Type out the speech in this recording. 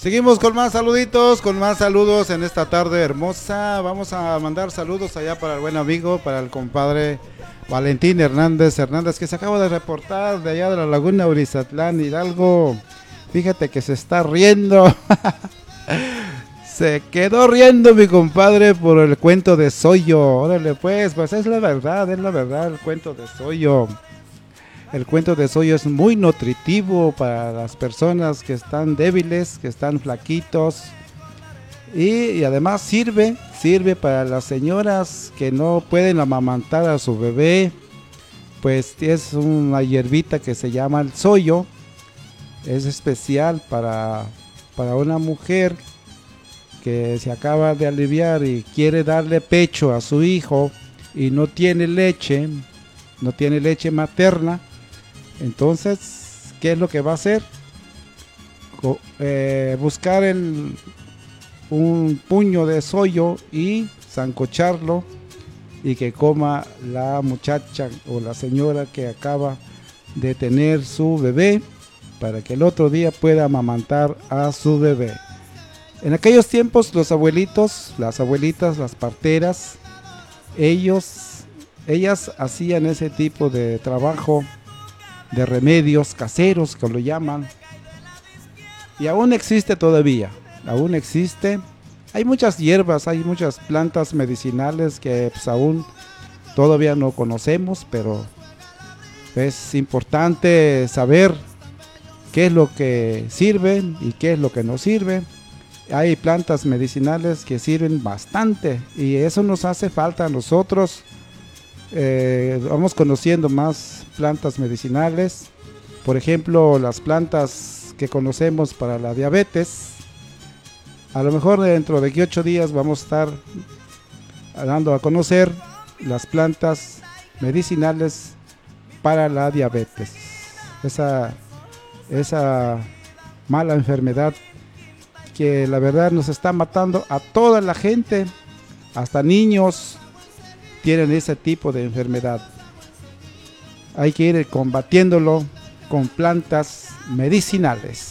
Seguimos con más saluditos, con más saludos en esta tarde hermosa. Vamos a mandar saludos allá para el buen amigo, para el compadre Valentín Hernández, que se acaba de reportar de allá de la Laguna Urizatlán, Hidalgo. Fíjate que se está riendo. Se quedó riendo mi compadre por el cuento de Soyo. Órale pues es la verdad, el cuento de Soyo. El cuento de Soyo es muy nutritivo para las personas que están débiles, que están flaquitos. Y además sirve para las señoras que no pueden amamantar a su bebé. Pues es una hierbita que se llama el Soyo. Es especial para una mujer que se acaba de aliviar y quiere darle pecho a su hijo y no tiene leche materna. Entonces, ¿qué es lo que va a hacer? Buscar un puño de Soyo y sancocharlo y que coma la muchacha o la señora que acaba de tener su bebé, para que el otro día pueda amamantar a su bebé. En aquellos tiempos los abuelitos, las abuelitas, las parteras, ellas hacían ese tipo de trabajo, de remedios caseros que lo llaman, y aún existe todavía, hay muchas hierbas, hay muchas plantas medicinales que pues aún todavía no conocemos, pero es importante saber qué es lo que sirve y qué es lo que no sirve. Hay plantas medicinales que sirven bastante y eso nos hace falta a nosotros. Vamos conociendo más plantas medicinales, por ejemplo las plantas que conocemos para la diabetes. A lo mejor dentro de 8 días vamos a estar dando a conocer las plantas medicinales para la diabetes, esa mala enfermedad que la verdad nos está matando a toda la gente, hasta niños tienen ese tipo de enfermedad. Hay que ir combatiéndolo con plantas medicinales.